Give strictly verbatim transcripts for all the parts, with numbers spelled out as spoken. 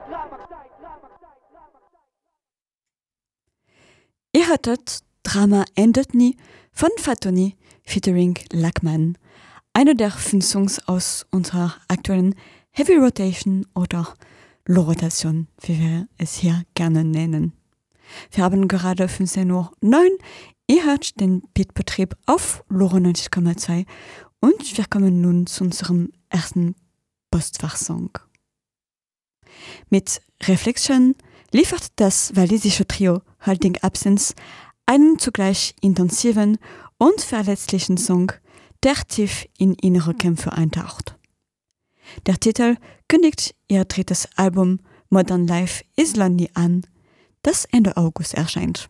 Ihr hörtet Drama endet nie von Fatoni featuring Lackman. Eine der fünf Songs aus unserer aktuellen Heavy Rotation oder Low Rotation, wie wir es hier gerne nennen. Wir haben gerade fünfzehn Uhr neun. Ihr hört den Beatbetrieb auf Loro neunzig Komma zwei und wir kommen nun zu unserem ersten Postfachsong. Mit Reflection liefert das walisische Trio Holding Absence einen zugleich intensiven und verletzlichen Song, der tief in innere Kämpfe eintaucht. Der Titel kündigt ihr drittes Album Modern Life is Lonely an, das Ende August erscheint.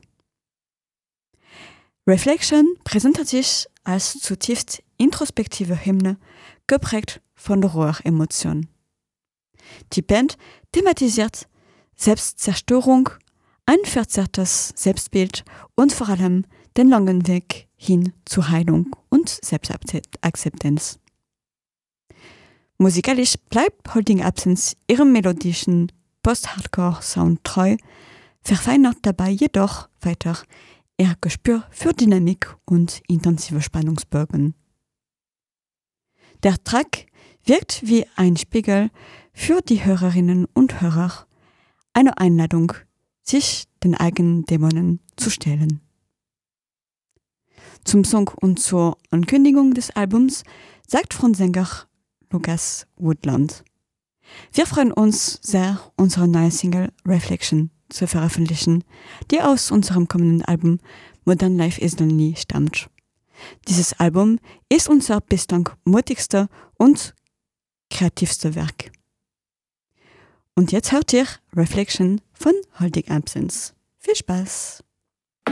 Reflection präsentiert sich als zutiefst introspektive Hymne, geprägt von roher Emotion. Die Band thematisiert Selbstzerstörung, ein verzerrtes Selbstbild und vor allem den langen Weg hin zur Heilung und Selbstakzeptanz. Musikalisch bleibt Holding Absence ihrem melodischen Post-Hardcore-Sound treu, verfeinert dabei jedoch weiter ihr Gespür für Dynamik und intensive Spannungsbögen. Der Track wirkt wie ein Spiegel für die Hörerinnen und Hörer, eine Einladung, sich den eigenen Dämonen zu stellen. Zum Song und zur Ankündigung des Albums sagt Frontsänger Lukas Woodland: Wir freuen uns sehr, unsere neue Single Reflection zu veröffentlichen, die aus unserem kommenden Album Modern Life is Lonely stammt. Dieses Album ist unser bislang mutigste und kreativste Werk. Und jetzt hört ihr Reflection von Holding Absence. Viel Spaß!